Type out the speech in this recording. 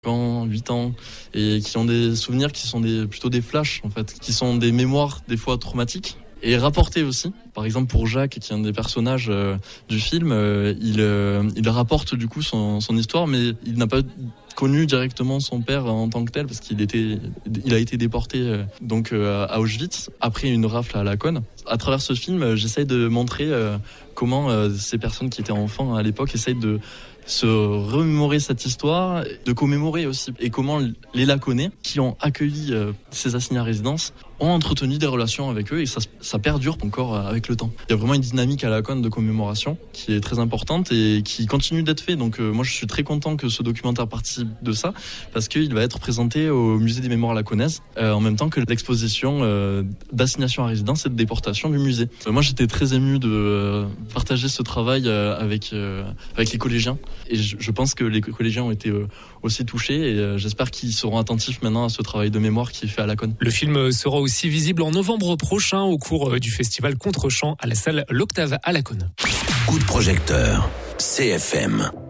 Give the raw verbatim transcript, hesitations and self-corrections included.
ans, huit ans, et qui ont des souvenirs qui sont des, plutôt des flashs, en fait, qui sont des mémoires, des fois traumatiques, et rapportés aussi. Par exemple, pour Jacques, qui est un des personnages euh, du film, euh, il, euh, il rapporte du coup son, son histoire, mais il n'a pas connu directement son père en tant que tel, parce qu'il était, il a été déporté euh, donc euh, à Auschwitz, après une rafle à Laconne. À travers ce film, euh, j'essaye de montrer euh, comment euh, ces personnes qui étaient enfants à l'époque essayent de se remémorer cette histoire, de commémorer aussi, et comment les Laconnais, qui ont accueilli euh, ces assignés à résidence, ont entretenu des relations avec eux, et ça, ça perdure encore avec le temps. Il y a vraiment une dynamique à Laconne de commémoration qui est très importante et qui continue d'être fait. Donc euh, moi je suis très content que ce documentaire participe de ça, parce qu'il va être présenté au musée des mémoires laconnaises, euh, en même temps que l'exposition euh, d'assignation à résidence et de déportation du musée. Euh, moi j'étais très ému de euh, partager ce travail euh, avec, euh, avec les collégiens, et je, je pense que les collégiens ont été euh, aussi touchés, et euh, j'espère qu'ils seront attentifs maintenant à ce travail de mémoire qui est fait à Laconne. Le film sera aussi visible en novembre prochain au cours du festival Contre-champ à la salle L'Octave à Laconne. Coup de projecteur, C F M.